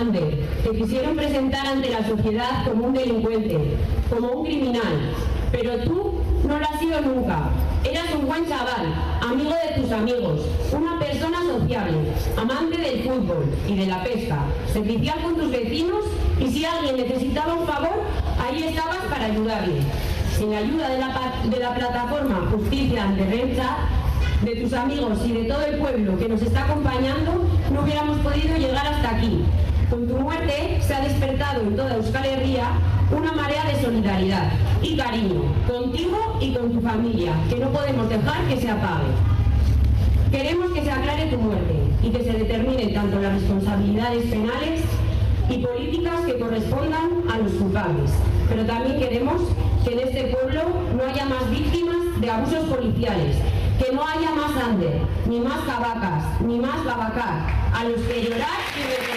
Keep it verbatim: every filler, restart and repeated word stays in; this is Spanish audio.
Ander. Te quisieron presentar ante la sociedad como un delincuente, como un criminal, pero tú no lo has sido nunca. Eras un buen chaval, amigo de tus amigos, una persona sociable, amante del fútbol y de la pesca, servicial con tus vecinos, y si alguien necesitaba un favor, ahí estabas para ayudarle. Sin ayuda de la, de la plataforma Justicia ante Rencha, de tus amigos y de todo el pueblo que nos está acompañando, no hubiéramos podido llegar hasta aquí. Con tu muerte se ha despertado en toda Euskal Herria una marea de solidaridad y cariño, contigo y con tu familia, que no podemos dejar que se apague. Queremos que se aclare tu muerte y que se determinen tanto las responsabilidades penales y políticas que correspondan a los culpables. Pero también queremos que en este pueblo no haya más víctimas de abusos policiales, que no haya más Ander, ni más Cabacas, ni más Babacar, a los que llorar y